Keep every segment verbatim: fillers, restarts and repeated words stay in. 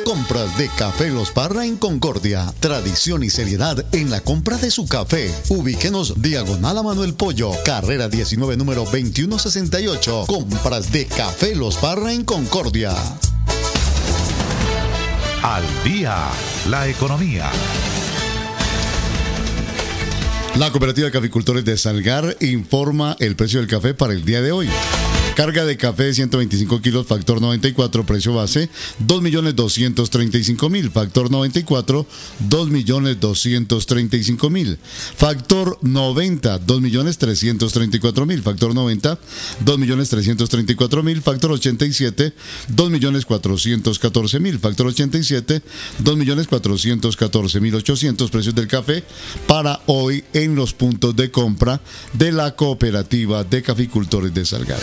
compras de Café Los Parra en Concordia. Tradición y seriedad en la compra de su café. Ubíquenos diagonal a Manuel Pollo, carrera diecinueve, número veintiuno sesenta y ocho. Compras de Café Los Parra en Concordia. Al día, la economía. La Cooperativa de Caficultores de Salgar informa el precio del café para el día de hoy. Carga de café de ciento veinticinco kilos, factor noventa y cuatro, precio base, dos millones doscientos treinta y cinco mil. Factor noventa y cuatro, dos millones doscientos treinta y cinco mil. Factor noventa, dos millones trescientos treinta y cuatro mil. Factor noventa, dos millones trescientos treinta y cuatro mil. Factor ochenta y siete, dos millones cuatrocientos catorce mil. Factor ochenta y siete, dos millones cuatrocientos catorce mil ochocientos. Precios del café para hoy en los puntos de compra de la Cooperativa de Caficultores de Salgar.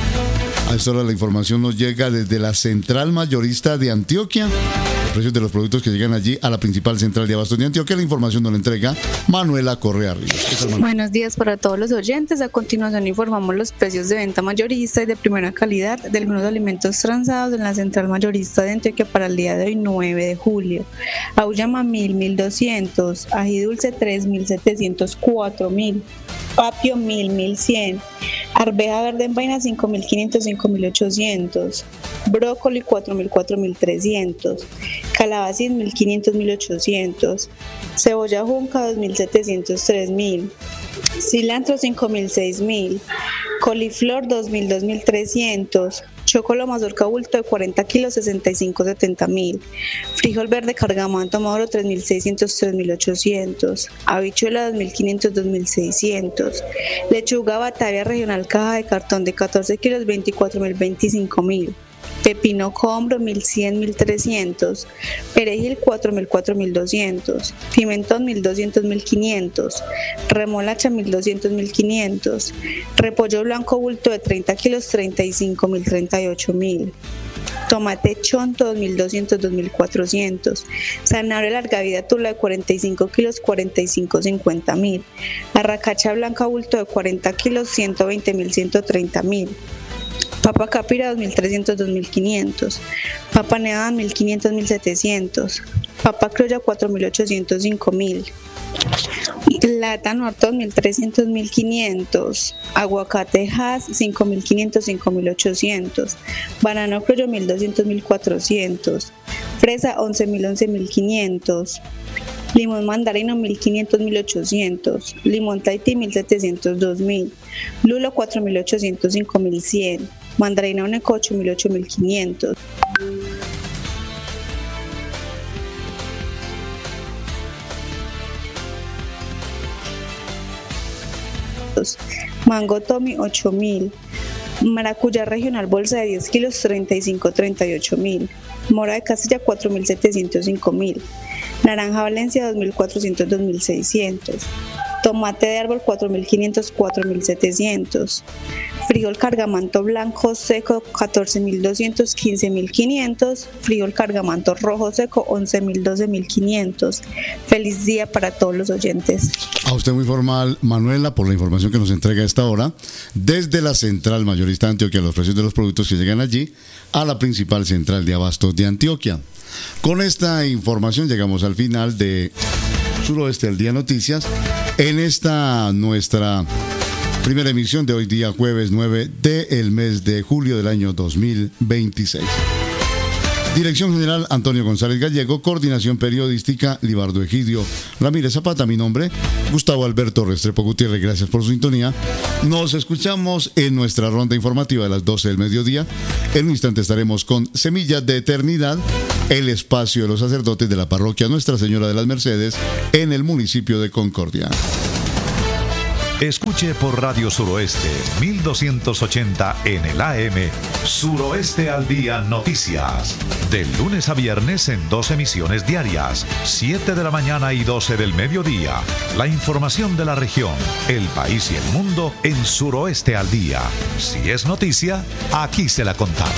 A esta hora la información nos llega desde la Central Mayorista de Antioquia. Los precios de los productos que llegan allí a la principal central de abastos de Antioquia. La información nos la entrega Manuela Correa Ríos. Buenos días para todos los oyentes. A continuación informamos los precios de venta mayorista y de primera calidad de algunos alimentos transados en la Central Mayorista de Antioquia para el día de hoy, nueve de julio. Auyama mil, mil doscientos. Ají dulce tres mil setecientos, cuatro mil. Apio mil, mil cien. Arveja verde en vaina cinco mil quinientos, cinco mil ochocientos. Brócoli cuatro mil, cuatro mil trescientos. Calabacín mil quinientos, mil ochocientos. Cebolla junca dos mil setecientos, tres mil. Cilantro cinco mil, seis mil. Coliflor dos mil, dos mil trescientos. Chocolo mazorca bulto de cuarenta kilos, sesenta y cinco, setenta mil. Frijol verde cargamanto maduro tres mil seiscientos, tres mil ochocientos. Habichuela dos mil quinientos, dos mil seiscientos. Lechuga Batavia regional caja de cartón de catorce kilos, veinticuatro mil, veinticinco mil. Pepino combro mil cien, mil trescientos. Perejil cuatro mil, cuatro mil doscientos. Pimentón mil doscientos, mil quinientos. Remolacha mil doscientos, mil quinientos. Repollo blanco bulto de treinta kilos, treinta y cinco mil, treinta y ocho mil. Tomate chonto dos mil doscientos, dos mil cuatrocientos. Zanahoria larga vida tula de cuarenta y cinco kilos, cuarenta y cinco, cincuenta mil. Arracacha blanca bulto de cuarenta kilos, ciento veinte mil, ciento treinta mil. Papa capira dos mil trescientos, dos mil quinientos. Papa nevada mil quinientos, mil setecientos. Papa criolla cuatro mil ochocientos, cinco mil. Plátano dos mil trescientos, mil quinientos. Aguacate Hass cinco mil quinientos, cinco mil ochocientos. Banano criollo mil doscientos, mil cuatrocientos. Fresa once mil, once mil quinientos. Limón mandarino mil quinientos, mil ochocientos. Limón Tahití mil setecientos, dos mil. Lulo cuatro mil ochocientos, cinco mil cien. Mandarina Oneco ocho mil, ocho mil quinientos. Mango Tommy ocho mil. Maracuyá regional bolsa de diez kilos, treinta y cinco, treinta y ocho mil. Mora de Castilla cuatro mil setecientos, cinco mil. Naranja Valencia dos mil cuatrocientos, dos mil seiscientos. Tomate de árbol cuatro mil quinientos, cuatro mil setecientos. Frijol cargamanto blanco seco catorce mil doscientos, quince mil quinientos. Frijol cargamanto rojo seco once mil, doce mil quinientos. Feliz día para todos los oyentes. A usted muy formal, Manuela, por la información que nos entrega a esta hora desde la Central Mayorista de Antioquia, los precios de los productos que llegan allí a la principal central de abastos de Antioquia. Con esta información llegamos al final de Suroeste al Día Noticias en esta nuestra primera emisión de hoy día jueves nueve del mes de julio del año dos mil veintiséis. Dirección General Antonio González Gallego, Coordinación Periodística Libardo Egidio Ramírez Zapata, mi nombre Gustavo Alberto Restrepo Gutiérrez, gracias por su sintonía. Nos escuchamos en nuestra ronda informativa de las doce del mediodía. En un instante estaremos con Semillas de Eternidad, el espacio de los sacerdotes de la parroquia Nuestra Señora de las Mercedes en el municipio de Concordia. Escuche por Radio Suroeste mil doscientos ochenta en el A M Suroeste al Día Noticias. De lunes a viernes en dos emisiones diarias, siete de la mañana y doce del mediodía. La información de la región, el país y el mundo en Suroeste al Día. Si es noticia, aquí se la contamos.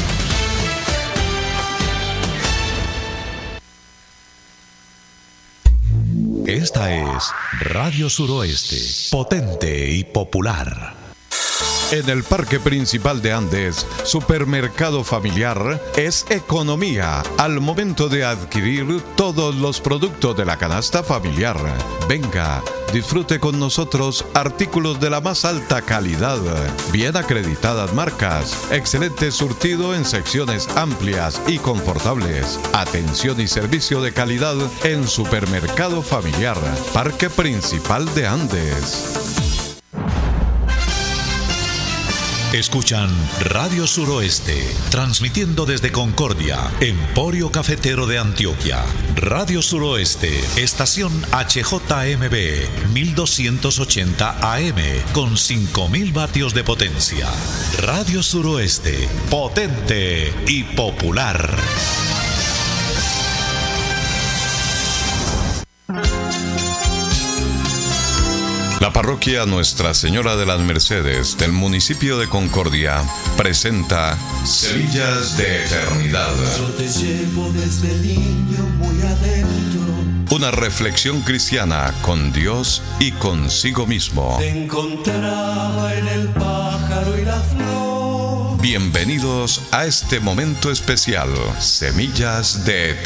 Esta es Radio Suroeste, potente y popular. En el Parque Principal de Andes, Supermercado Familiar es economía al momento de adquirir todos los productos de la canasta familiar. Venga, disfrute con nosotros artículos de la más alta calidad, bien acreditadas marcas, excelente surtido en secciones amplias y confortables, atención y servicio de calidad en Supermercado Familiar, Parque Principal de Andes. Escuchan Radio Suroeste, transmitiendo desde Concordia, Emporio Cafetero de Antioquia. Radio Suroeste, estación H J M B, mil doscientos ochenta A M, con cinco mil vatios de potencia. Radio Suroeste, potente y popular. La parroquia Nuestra Señora de las Mercedes del municipio de Concordia presenta Semillas de Eternidad. Yo te llevo desde niño muy adentro. Una reflexión cristiana con Dios y consigo mismo. Te encontraba en el pájaro y la flor. Bienvenidos a este momento especial, Semillas de Eternidad.